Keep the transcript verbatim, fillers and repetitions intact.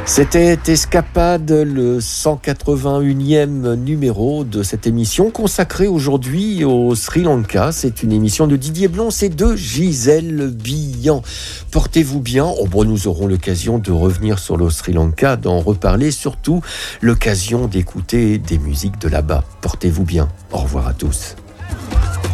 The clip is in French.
C'était Escapade, le cent quatre-vingt-unième numéro de cette émission consacrée aujourd'hui au Sri Lanka. C'est une émission de Didier Blon et de Gisèle Billan. Portez-vous bien. Oh bon, nous aurons l'occasion de revenir sur le Sri Lanka, d'en reparler, surtout l'occasion d'écouter des musiques de là-bas. Portez-vous bien. Au revoir à tous.